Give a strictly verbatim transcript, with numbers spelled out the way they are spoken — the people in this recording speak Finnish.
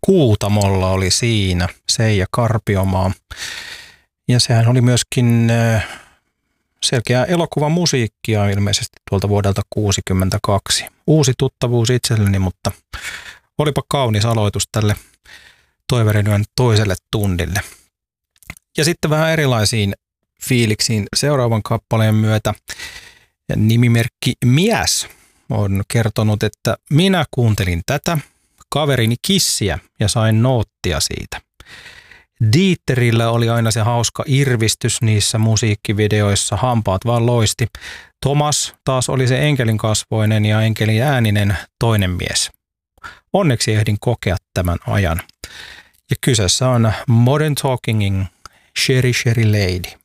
Kuutamolla oli siinä, Seija Karpiomaa. Ja sehän oli myöskin selkeää elokuvamusiikkia ilmeisesti tuolta vuodelta kuusikymmentäkaksi. Uusi tuttavuus itselleni, mutta olipa kaunis aloitus tälle Toiverin toiselle tunnille. Ja sitten vähän erilaisiin fiiliksiin seuraavan kappaleen myötä. Nimimerkki Mies on kertonut, että minä kuuntelin tätä kaverini Kissiä ja sain noottia siitä. Dieterillä oli aina se hauska irvistys niissä musiikkivideoissa, hampaat vaan loisti. Thomas taas oli se enkelin kasvoinen ja enkelin ääninen toinen mies. Onneksi ehdin kokea tämän ajan. Ja kyseessä on Modern Talkingin Sherry Sherry Lady.